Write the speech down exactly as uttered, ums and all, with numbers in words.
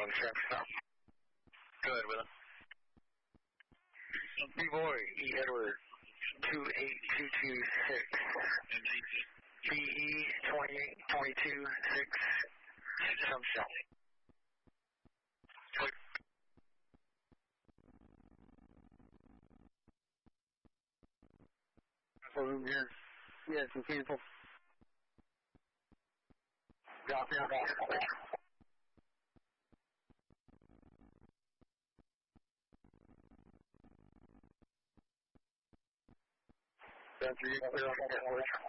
Go ahead, Willow. B-Boy, E. Edward, two eight two two six. B E twenty-eight twenty-two six. Some shot. Yes, yes, some people. Drop down, drop down. That's